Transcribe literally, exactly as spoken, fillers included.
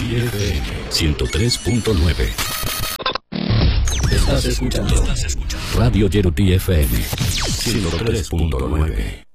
F M ciento tres punto nueve. Estás escuchando, Estás escuchando Radio Yeroti F M ciento tres punto nueve.